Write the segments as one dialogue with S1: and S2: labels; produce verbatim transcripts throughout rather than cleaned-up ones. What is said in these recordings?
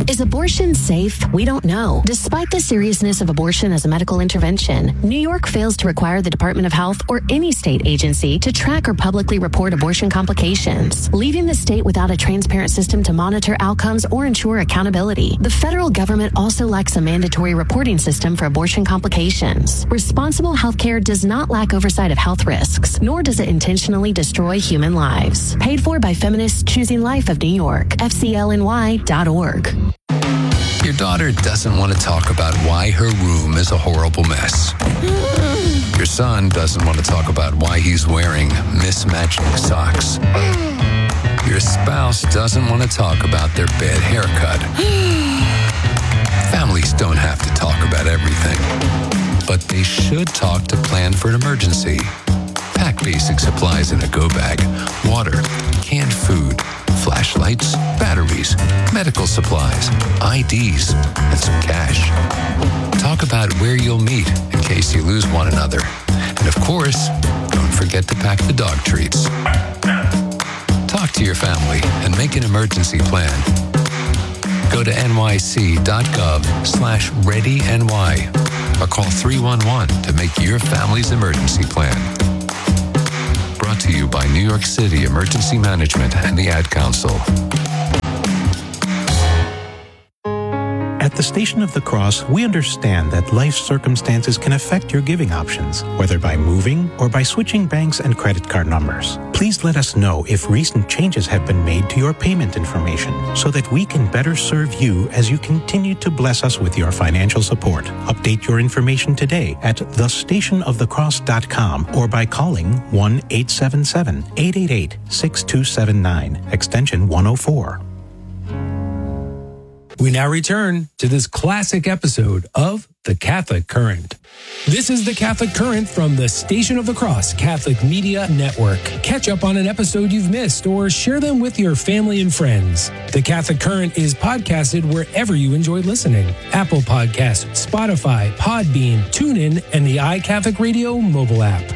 S1: Is abortion safe? We don't know. Despite the seriousness of abortion as a medical intervention, New York fails to require the Department of Health or any state agency to track or publicly report abortion complications, leaving the state without a transparent system to monitor outcomes or ensure accountability. The federal government also lacks a mandatory reporting system for abortion complications. Responsible healthcare does not lack oversight of health risks, nor does it intentionally destroy human lives. Paid for by Feminists Choosing Life of New York, F C L N Y dot org.
S2: Your daughter doesn't want to talk about why her room is a horrible mess. Your son doesn't want to talk about why he's wearing mismatched socks. Your spouse doesn't want to talk about their bad haircut. Families don't have to talk about everything, but they should talk to plan for an emergency. Pack basic supplies in a go bag: water, canned food, flashlights, batteries, medical supplies, I Ds, and some cash. Talk about where you'll meet in case you lose one another. And of course, don't forget to pack the dog treats. Talk to your family and make an emergency plan. Go to nyc.gov slash readyny or call three one one to make your family's emergency plan. Brought to you by New York City Emergency Management and the Ad Council.
S3: At the Station of the Cross, we understand that life circumstances can affect your giving options, whether by moving or by switching banks and credit card numbers. Please let us know if recent changes have been made to your payment information so that we can better serve you as you continue to bless us with your financial support. Update your information today at the station of the cross dot com or by calling one eight seven seven, eight eight eight, six two seven nine, extension one oh four.
S4: We now return to this classic episode of The Catholic Current. This is The Catholic Current from the Station of the Cross Catholic Media Network. Catch up on an episode you've missed or share them with your family and friends. The Catholic Current is podcasted wherever you enjoy listening: Apple Podcasts, Spotify, Podbean, TuneIn, and the iCatholic Radio mobile app.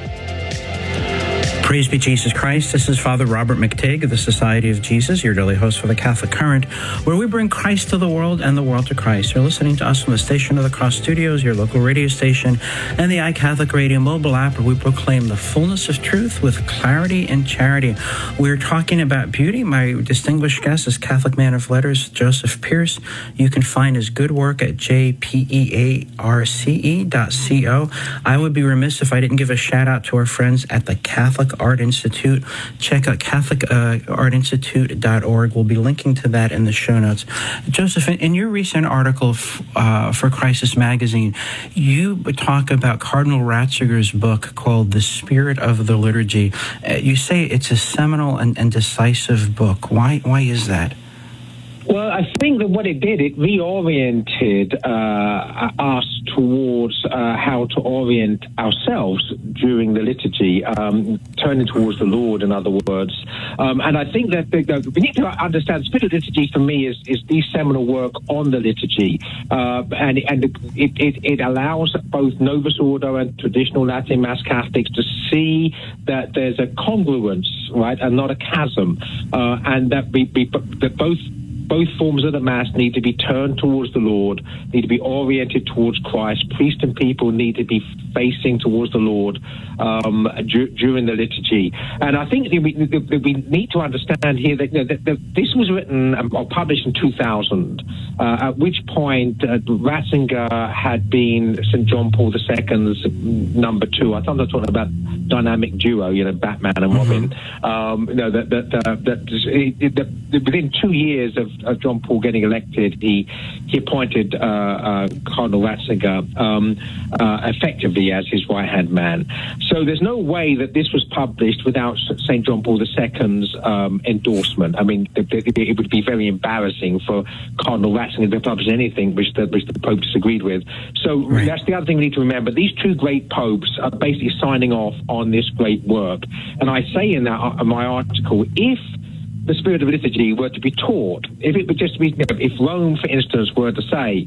S5: Praise be Jesus Christ. This is Father Robert McTigg of the Society of Jesus, your daily host for the Catholic Current, where we bring Christ to the world and the world to Christ. You're listening to us from the Station of the Cross Studios, your local radio station, and the iCatholic Radio mobile app, where we proclaim the fullness of truth with clarity and charity. We're talking about beauty. My distinguished guest is Catholic man of letters, Joseph Pearce. You can find his good work at j p e a r c e dot co. I would be remiss if I didn't give a shout out to our friends at the Catholic Art Institute. Check out Catholic Art Institute dot org. We'll be linking to that in the show notes. Joseph, in your recent article uh, for Crisis Magazine, you talk about Cardinal Ratzinger's book called The Spirit of the Liturgy. Uh, you say it's a seminal and, and decisive book. Why, why is that?
S6: Well, I think that what it did, it reoriented uh, us towards uh, how to orient ourselves during the liturgy, um, turning towards the Lord, in other words. Um, and I think that the, we need to understand, Spirit of Liturgy for me is, is the seminal work on the liturgy. Uh, and and it, it, it allows both Novus Ordo and traditional Latin Mass Catholics to see that there's a congruence, right, and not a chasm. Uh, and that, we, we, that both Both forms of the Mass need to be turned towards the Lord, need to be oriented towards Christ. Priest and people need to be facing towards the Lord um, du- during the liturgy. And I think that we, that we need to understand here that, you know, that, that this was written or published in two thousand, uh, at which point uh, Ratzinger had been Saint John Paul the Second's number two. I thought I was talking about dynamic duo, you know, Batman and Robin. Mm-hmm. Um, you know, that, that, uh, that, it, that within two years of of John Paul getting elected, he he appointed uh, uh, Cardinal Ratzinger um, uh, effectively as his right-hand man. So there's no way that this was published without Saint John Paul the Second's um, endorsement. I mean, it, it would be very embarrassing for Cardinal Ratzinger to publish anything which the, which the Pope disagreed with. So right. That's the other thing we need to remember. These two great popes are basically signing off on this great work. And I say in that in my article, if the Spirit of Liturgy were to be taught, if it would just be, you know, if Rome, for instance, were to say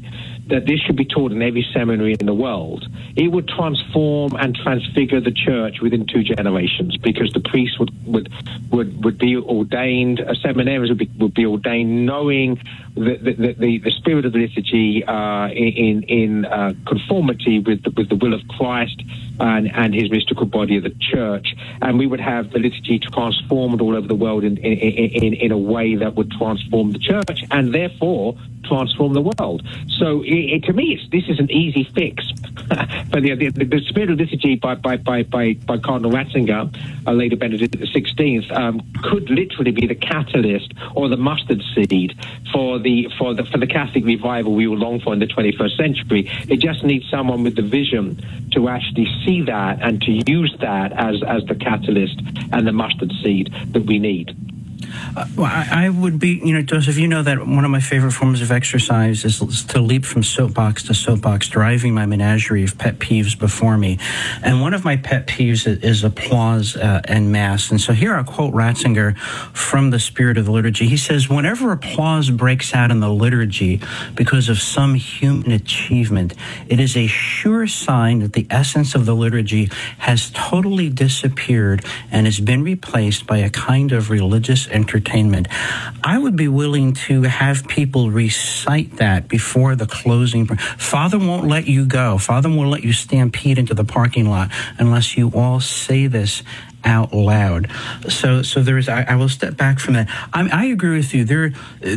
S6: that this should be taught in every seminary in the world, it would transform and transfigure the church within two generations, because the priests would would would, would be ordained, uh, seminaries would be, would be ordained knowing the the, the, the spirit of the liturgy uh, in in uh, conformity with the, with the will of Christ and, and his mystical body of the church, and we would have the liturgy transformed all over the world in in, in, in a way that would transform the church and therefore transform the world. So it, it, to me, it's, this is an easy fix. But the, the, the spirit of liturgy by by by by, by Cardinal Ratzinger, uh, later Benedict the sixteenth, um, could literally be the catalyst or the mustard seed for the for the for the Catholic revival we will long for in the twenty-first century. It just needs someone with the vision to actually see that and to use that as as the catalyst and the mustard seed that we need.
S5: Uh, well, I, I would be, you know, Joseph, you know that one of my favorite forms of exercise is, is to leap from soapbox to soapbox, driving my menagerie of pet peeves before me. And one of my pet peeves is, is applause uh, en masse. And so here I'll quote Ratzinger from the Spirit of the Liturgy. He says, whenever applause breaks out in the liturgy because of some human achievement, it is a sure sign that the essence of the liturgy has totally disappeared and has been replaced by a kind of religious entertainment. I would be willing to have people recite that before the closing. Father won't let you go. Father won't let you stampede into the parking lot unless you all say this out loud. So, so there is. I, I will step back from that. I, I agree with you. There.